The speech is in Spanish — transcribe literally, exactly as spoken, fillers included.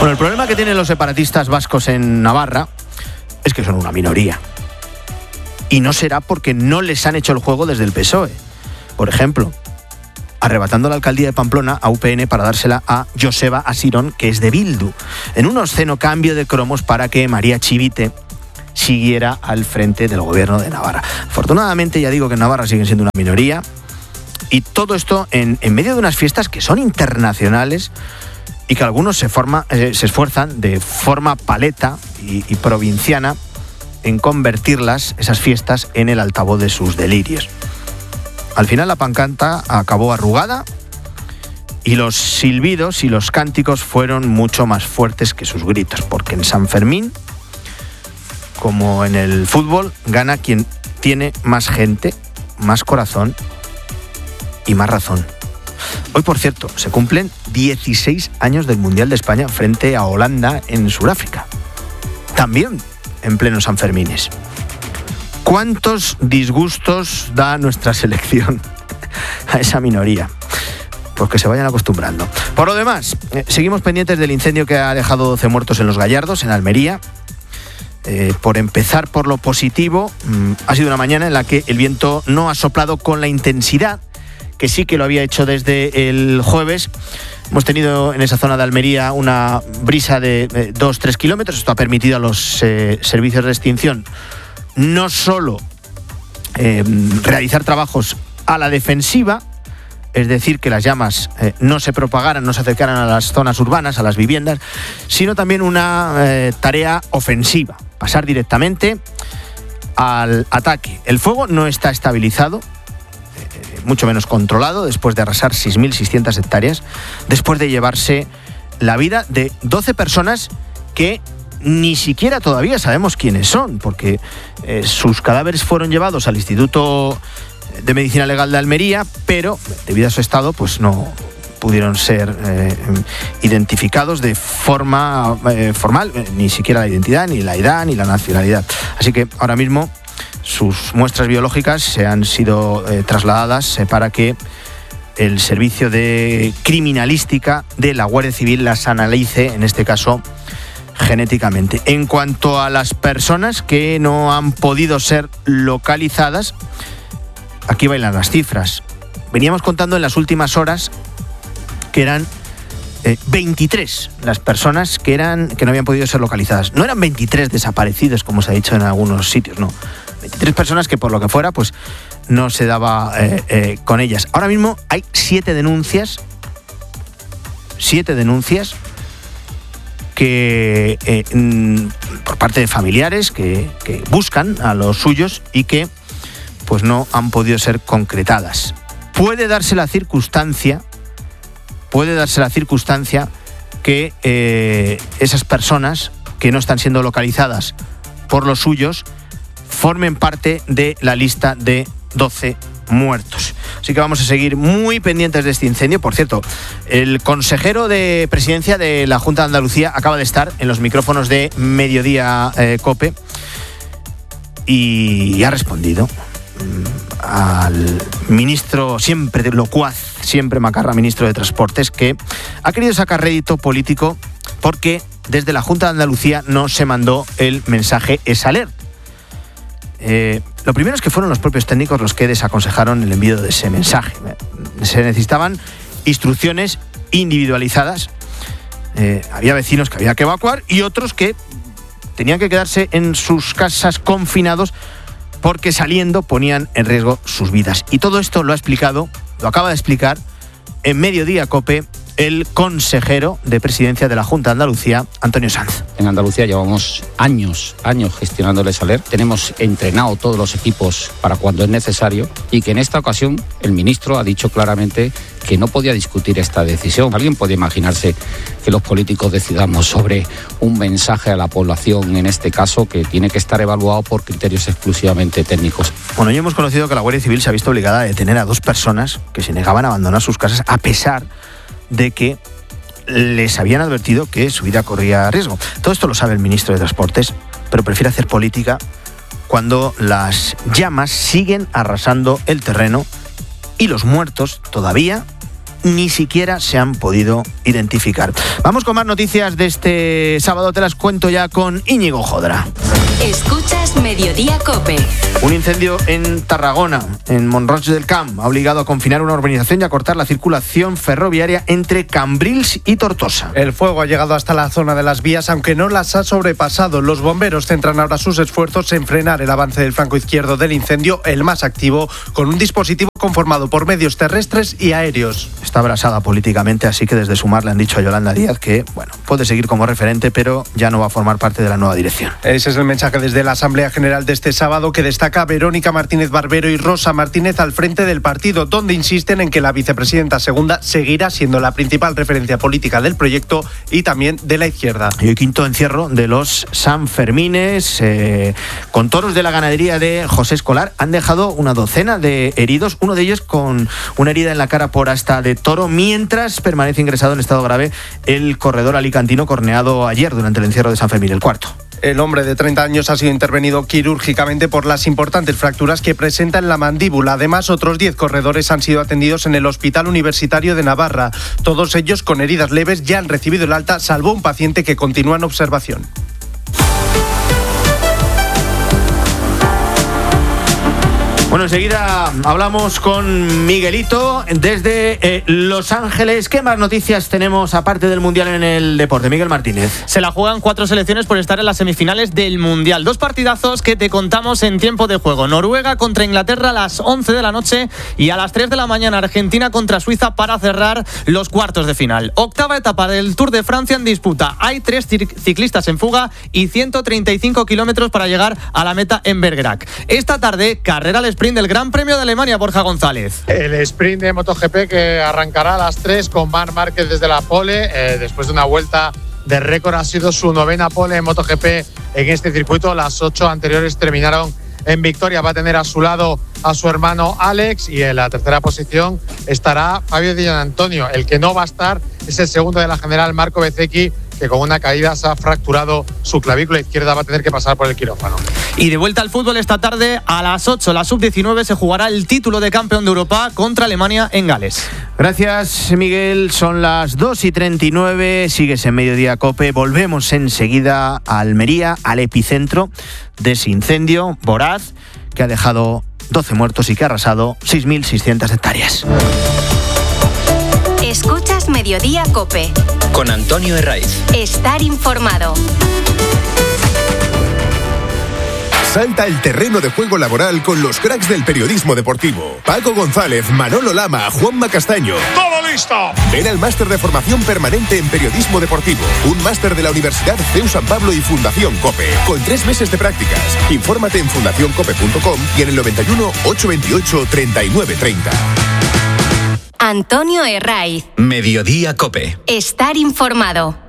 Bueno, el problema que tienen los separatistas vascos en Navarra es que son una minoría. Y no será porque no les han hecho el juego desde el P S O E. Por ejemplo, arrebatando la alcaldía de Pamplona a U P N para dársela a Joseba Asirón, que es de Bildu, en un obsceno cambio de cromos para que María Chivite siguiera al frente del gobierno de Navarra. Afortunadamente, ya digo que en Navarra siguen siendo una minoría, y todo esto en, en medio de unas fiestas que son internacionales y que algunos se, forma, eh, se esfuerzan de forma paleta y, y provinciana en convertirlas, esas fiestas, en el altavoz de sus delirios. Al final la pancarta acabó arrugada y los silbidos y los cánticos fueron mucho más fuertes que sus gritos, porque en San Fermín, como en el fútbol, gana quien tiene más gente, más corazón y más razón. Hoy, por cierto, se cumplen dieciséis años del Mundial de España frente a Holanda en Sudáfrica. También en pleno San Fermines. ¿Cuántos disgustos da nuestra selección a esa minoría? Pues que se vayan acostumbrando. Por lo demás, eh, seguimos pendientes del incendio que ha dejado doce muertos en Los Gallardos, en Almería. Eh, por empezar por lo positivo, mmm, ha sido una mañana en la que el viento no ha soplado con la intensidad que sí que lo había hecho desde el jueves. Hemos tenido en esa zona de Almería una brisa de dos a tres kilómetros. Esto ha permitido a los eh, servicios de extinción no solo eh, realizar trabajos a la defensiva, es decir, que las llamas eh, no se propagaran, no se acercaran a las zonas urbanas, a las viviendas, sino también una eh, tarea ofensiva, pasar directamente al ataque. El fuego no está estabilizado, eh, mucho menos controlado, después de arrasar seis mil seiscientas hectáreas, después de llevarse la vida de doce personas que ni siquiera todavía sabemos quiénes son, porque eh, sus cadáveres fueron llevados al Instituto de Medicina Legal de Almería, pero debido a su estado pues no pudieron ser eh, identificados de forma eh, formal, eh, ni siquiera la identidad, ni la edad, ni la nacionalidad. Así que ahora mismo sus muestras biológicas se han sido eh, trasladadas eh, para que el Servicio de Criminalística de la Guardia Civil las analice, en este caso genéticamente. En cuanto a las personas que no han podido ser localizadas, aquí bailan las cifras. Veníamos contando en las últimas horas que eran eh, veintitrés las personas que, eran, que no habían podido ser localizadas. No eran veintitrés desaparecidos, como se ha dicho en algunos sitios, no. veintitrés personas que por lo que fuera, pues no se daba eh, eh, con ellas. Ahora mismo hay siete denuncias, siete denuncias que eh, por parte de familiares que, que buscan a los suyos y que pues no han podido ser concretadas. Puede darse la circunstancia, puede darse la circunstancia que eh, esas personas que no están siendo localizadas por los suyos formen parte de la lista de doce muertos. Así que vamos a seguir muy pendientes de este incendio. Por cierto, el consejero de Presidencia de la Junta de Andalucía acaba de estar en los micrófonos de Mediodía eh, COPE y ha respondido al ministro siempre locuaz, siempre macarra, ministro de Transportes, que ha querido sacar rédito político porque desde la Junta de Andalucía no se mandó el mensaje EsAlert. Eh, lo primero es que fueron los propios técnicos los que desaconsejaron el envío de ese mensaje. Se necesitaban instrucciones individualizadas. Eh, había vecinos que había que evacuar y otros que tenían que quedarse en sus casas confinados porque saliendo ponían en riesgo sus vidas. Y todo esto lo ha explicado, lo acaba de explicar en Mediodía COPE el consejero de Presidencia de la Junta de Andalucía, Antonio Sanz. En Andalucía llevamos años, años gestionando el EsAlert. Tenemos entrenado todos los equipos para cuando es necesario y que en esta ocasión el ministro ha dicho claramente que no podía discutir esta decisión. Alguien puede imaginarse que los políticos decidamos sobre un mensaje a la población, en este caso, que tiene que estar evaluado por criterios exclusivamente técnicos. Bueno, ya hemos conocido que la Guardia Civil se ha visto obligada a detener a dos personas que se negaban a abandonar sus casas a pesar de que les habían advertido que su vida corría riesgo. Todo esto lo sabe el ministro de Transportes, pero prefiere hacer política cuando las llamas siguen arrasando el terreno y los muertos todavía ni siquiera se han podido identificar. Vamos con más noticias de este sábado, te las cuento ya con Íñigo Jodra. Escuchas Mediodía COPE. Un incendio en Tarragona, en Mont-Roig del Camp, ha obligado a confinar una urbanización y a cortar la circulación ferroviaria entre Cambrils y Tortosa. El fuego ha llegado hasta la zona de las vías, aunque no las ha sobrepasado. Los bomberos centran ahora sus esfuerzos en frenar el avance del flanco izquierdo del incendio, el más activo, con un dispositivo conformado por medios terrestres y aéreos. Está abrasada políticamente, así que desde Sumar le han dicho a Yolanda Díaz que, bueno, puede seguir como referente, pero ya no va a formar parte de la nueva dirección. Ese es el mensaje desde la Asamblea General de este sábado, que destaca a Verónica Martínez Barbero y Rosa Martínez al frente del partido, donde insisten en que la vicepresidenta segunda seguirá siendo la principal referencia política del proyecto y también de la izquierda. Y hoy quinto encierro de los Sanfermines, eh, con toros de la ganadería de José Escolar. Han dejado una docena de heridos, uno de ellos con una herida en la cara por asta de toro, mientras permanece ingresado en estado grave el corredor alicantino corneado ayer durante el encierro de San Fermín, el cuarto. El hombre de treinta años ha sido intervenido quirúrgicamente por las importantes fracturas que presenta en la mandíbula. Además, otros diez corredores han sido atendidos en el Hospital Universitario de Navarra. Todos ellos con heridas leves ya han recibido el alta, salvo un paciente que continúa en observación. Bueno, enseguida hablamos con Miguelito desde eh, Los Ángeles. ¿Qué más noticias tenemos aparte del Mundial en el deporte? Miguel Martínez. Se la juegan cuatro selecciones por estar en las semifinales del Mundial. Dos partidazos que te contamos en tiempo de juego. Noruega contra Inglaterra a las once de la noche y a las tres de la mañana Argentina contra Suiza para cerrar los cuartos de final. Octava etapa del Tour de Francia en disputa. Hay tres ciclistas en fuga y ciento treinta y cinco kilómetros para llegar a la meta en Bergerac. Esta tarde, carrera al sprint del Gran Premio de Alemania, Borja González. El sprint de MotoGP que arrancará a las tres con Marc Márquez desde la pole, eh, después de una vuelta de récord. Ha sido su novena pole en MotoGP en este circuito. Las ocho anteriores terminaron en victoria. Va a tener a su lado a su hermano Alex y en la tercera posición estará Fabio Di Giannantonio. El que no va a estar es el segundo de la general, Marco Bezzecchi, que con una caída se ha fracturado su clavícula izquierda, va a tener que pasar por el quirófano. Y de vuelta al fútbol esta tarde a las ocho, la sub diecinueve se jugará el título de campeón de Europa contra Alemania en Gales. Gracias, Miguel. Son las dos y treinta y nueve, sigues en Mediodía COPE. Volvemos enseguida a Almería, al epicentro de ese incendio voraz que ha dejado doce muertos y que ha arrasado seis mil seiscientas hectáreas. Escuchas Mediodía COPE. Con Antonio Herraiz. Estar informado. Salta el terreno de juego laboral con los cracks del periodismo deportivo. Paco González, Manolo Lama, Juanma Castaño. ¡Todo listo! Ven al máster de formación permanente en periodismo deportivo. Un máster de la Universidad C E U San Pablo y Fundación COPE. Con tres meses de prácticas. Infórmate en fundación cope punto com y en el noventa y uno, ochocientos veintiocho, treinta y nueve treinta. Antonio Herraiz. Mediodía COPE. Estar informado.